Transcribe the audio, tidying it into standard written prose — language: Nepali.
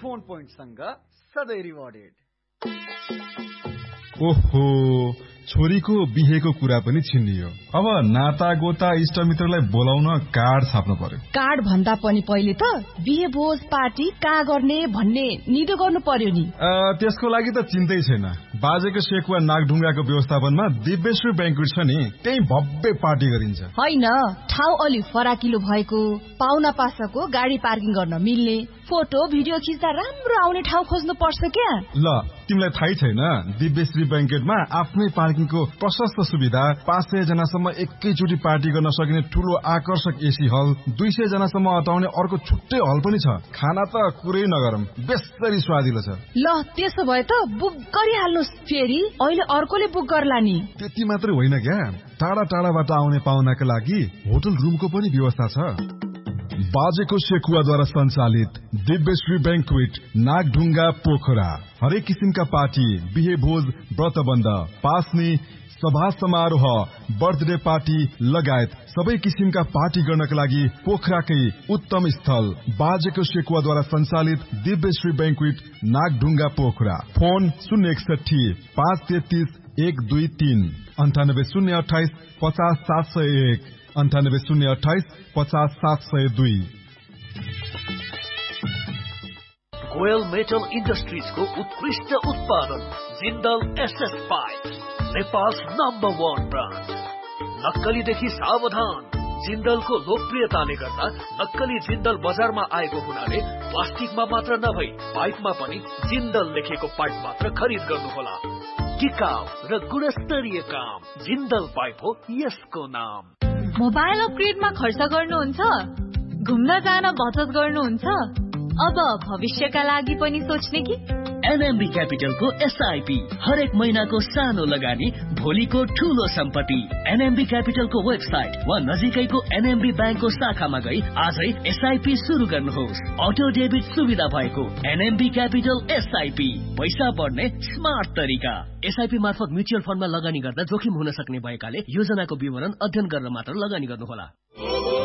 फोन पोइन्टसँग सधैँ रिवार्डेड। ओहो, छोरीको बिहेको कुरा पनि छिन्नियो। अब नाता गोता इष्टमित्रलाई बोलाउन कार्ड छाप्नु पर्यो। कार्ड भन्दा पनि पहिले त बिहे भोज पार्टी कहाँ गर्ने भन्ने निदो गर्नु पर्यो नि। त्यसको लागि त चिन्तै छैन। बाजेको सेकुवा नागढुङ्गाको व्यवस्थापनमा दिव्यश्री ब्याङ्क्वेट छ नि, त्यही भव्य पार्टी गरिन्छ। होइन, ठाउँ अलि फराकिलो भएको, पाहुना पासाको गाडी पार्किङ गर्न मिल्ने, फोटो भिडियो खिच्दा राम्रो आउने ठाउँ खोज्नु पर्छ क्या। ल, तिमीलाई थाहै छैन, दिव्यश्री ब्याङ्केटमा आफ्नै पार्किङको प्रशस्त सुविधा, 500 जनासम्म एकैचोटि पार्टी गर्न सकिने ठूलो आकर्षक एसी हल, 200 जनासम्म अटाउने अर्को छुट्टै हल पनि छ। खाना त कुरै नगरौँ, बेस्तरी स्वादिलो छ। ल, त्यसो भए त बुक गरिहाल्नुस्, फेरि अहिले अर्कोले बुक गर्ला नि। त्यति मात्रै होइन क्या, टाढा टाढाबाट आउने पाहुनाका लागि होटल रुमको पनि व्यवस्था छ। बाजेको सेकुवाद्वारा सञ्चालित दिव्यश्री ब्याङ्क्वेट नागढुङ्गा पोखरा हरेक किसिमका पार्टी, बिहे भोज, व्रतबन्ध, पास्नी, सभा समारोह, बर्थडे पार्टी लगायत सबै किसिमका पार्टी गर्नका लागि पोखराकै उत्तम स्थल बाजेको सेकुवाद्वारा सञ्चालित दिव्यश्री ब्याङ्क्वेट नागढुङ्गा पोखरा। फोन 061 533 123 98 028 50 701 98 028 50 702। गोयल मेटल इन्डस्ट्रिजको उत्कृष्ट उत्पादन Jindal SS pipe, Nepal's number 1 brand. नक्कलीदेखि सावधान। जिन्दलको लोकप्रियताले गर्दा नक्कली जिन्दल बजारमा आएको हुनाले प्लास्टिकमा मात्र नभई पाइपमा पनि जिन्दल लेखेको पाइप मात्र खरिद गर्नुहोला। टिकाउ र गुणस्तरीय काम, जिन्दल पाइप हो यसको नाम। मोबाइल अपग्रेडमा खर्च गर्नुहुन्छ? घुम्न जान बचत गर्नुहुन्छ? अब भविष्यका लागि पनि सोच्ने कि? एनएमबी क्यापिटलको एसआईपी हरेक महिनाको सानो लगानी भोलिको ठूलो सम्पत्ति। एनएमबी क्यापिटलको वेबसाइट वा नजिकैको एनएमबी ब्याङ्कको शाखामा गई आजै एसआईपी सुरु गर्नुहोस्। अटो डेबिट सुविधा भएको एनएमबी क्यापिटल एसआईपी, पैसा बढ्ने स्मार्ट तरिका। एसआईपी मार्फत म्युचुअल फन्डमा लगानी गर्दा जोखिम हुन सक्ने भएकाले योजनाको विवरण अध्ययन गरेर मात्र लगानी गर्नुहोला।